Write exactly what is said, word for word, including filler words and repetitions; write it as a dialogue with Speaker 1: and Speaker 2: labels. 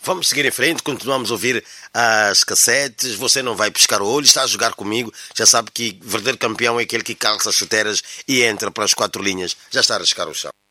Speaker 1: Vamos seguir em frente, continuamos a ouvir as cassetes. Você não vai pescar o olho, está a jogar comigo. Já sabe que verdadeiro campeão é aquele que calça as chuteiras e entra para as quatro linhas. Já está a arriscar o chão.